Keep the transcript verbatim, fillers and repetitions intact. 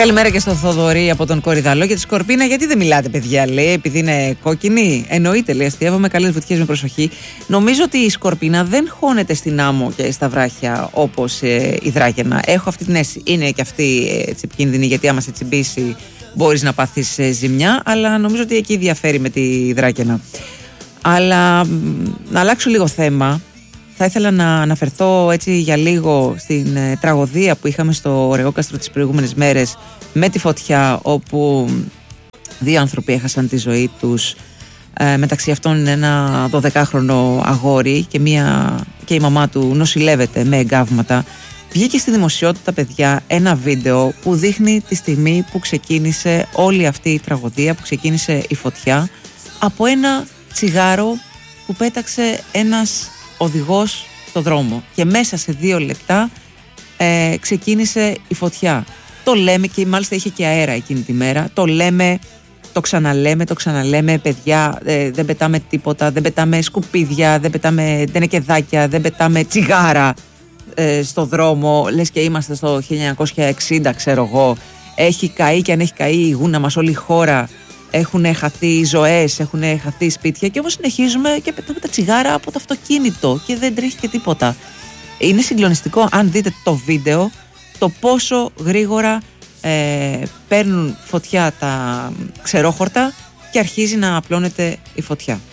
Καλημέρα και στο Θοδωρή από τον Κορυδαλό. Για τη σκορπίνα, γιατί δεν μιλάτε, παιδιά, λέει, επειδή είναι κόκκινη. Εννοείται, λέει, αστείευαμε, καλές βουτιές με προσοχή. Νομίζω ότι η σκορπίνα δεν χώνεται στην άμμο και στα βράχια όπως ε, η δράκαινα. Έχω αυτή την αίσθηση. Είναι και αυτή έτσι επικίνδυνη, γιατί άμα σε τσιμπήσει μπορείς να πάθεις ε, ζημιά, αλλά νομίζω ότι εκεί διαφέρει με τη δράκαινα. Αλλά να αλλάξω λίγο θέμα. Θα ήθελα να αναφερθώ έτσι για λίγο στην ε, τραγωδία που είχαμε στο Ρεόκαστρο τις προηγούμενες μέρες με τη φωτιά, όπου δύο άνθρωποι έχασαν τη ζωή τους, ε, μεταξύ αυτών ένα δωδεκάχρονο αγόρι και, μια, και η μαμά του νοσηλεύεται με εγκάβματα. Βγήκε στη δημοσιότητα, παιδιά, ένα βίντεο που δείχνει τη στιγμή που ξεκίνησε όλη αυτή η τραγωδία, που ξεκίνησε η φωτιά, από ένα τσιγάρο που πέταξε ένας οδηγός στο δρόμο, και μέσα σε δύο λεπτά ε, ξεκίνησε η φωτιά. Το λέμε, και μάλιστα είχε και αέρα εκείνη τη μέρα, το λέμε, το ξαναλέμε, το ξαναλέμε, παιδιά, ε, δεν πετάμε τίποτα, δεν πετάμε σκουπίδια, δεν πετάμε τενεκεδάκια, δεν πετάμε τσιγάρα ε, στο δρόμο, λες και είμαστε στο χίλια εννιακόσια εξήντα, ξέρω εγώ. Έχει καεί, και αν έχει καεί η γούνα μας, όλη η χώρα, έχουν χαθεί ζωές, έχουν χαθεί σπίτια, και όμως συνεχίζουμε και πετάμε τα τσιγάρα από το αυτοκίνητο και δεν τρέχει και τίποτα. Είναι συγκλονιστικό, αν δείτε το βίντεο, το πόσο γρήγορα ε, παίρνουν φωτιά τα ξερόχορτα και αρχίζει να απλώνεται η φωτιά.